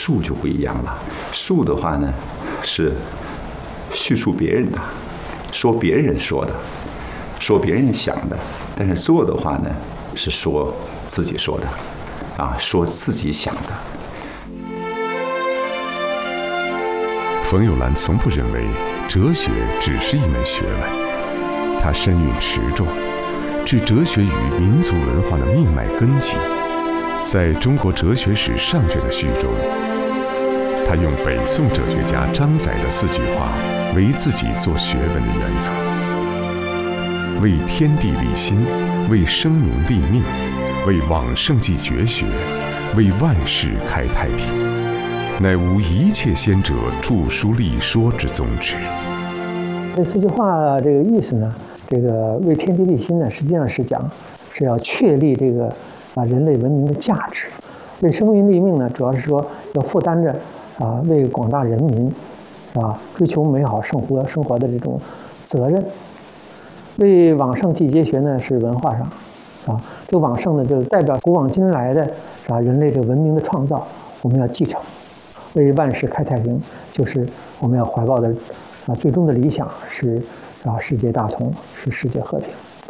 述就不一样了。述的话呢，是叙述别人的，说别人说的，说别人想的；但是做的话呢，是说自己说的，说自己想的。 冯友兰从不认为哲学只是一门学问，它深蕴持重，置哲学于民族文化的命脉根基。在中国哲学史上卷的序中，他用北宋哲学家张载的4句话为自己做学问的原则：为天地立心，为生民立命，为往圣继绝学，为万世开太平，乃无一切先者著书立说之宗旨。 这4句话这个意思呢，这个为天地立心呢，实际上是讲是要确立这个人类文明的价值；为生民立命呢，主要是说要负担着为广大人民追求美好生活的这种责任；为往圣继绝学呢，是文化上这个往圣呢，就是代表古往今来的人类这个文明的创造，我们要继承；为万世开太平，就是我们要怀抱的最终的理想是世界大同，是世界和平。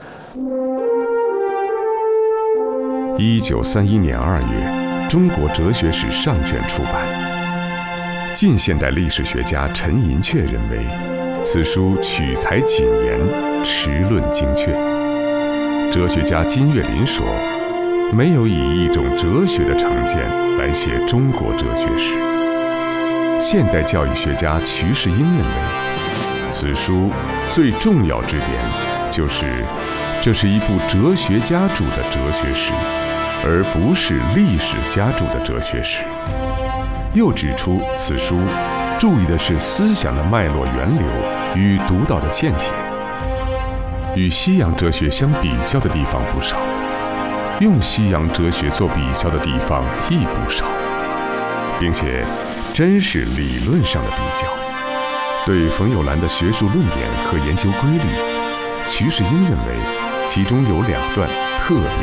1931年2月，中国哲学史上卷出版。近现代历史学家陈寅恪认为，此书取材谨严，持论精确。哲学家金岳霖说，没有以一种哲学的成见来写中国哲学史。现代教育学家瞿世英认为，此书最重要之点就是这是一部哲学家著的哲学史，而不是历史家著的哲学史。又指出，此书注意的是思想的脉络源流与独到的见解，与西洋哲学相比较的地方不少，用西洋哲学做比较的地方亦不少，并且真是理论上的比较。对冯友兰的学术论点和研究规律，瞿世英认为其中有2段特别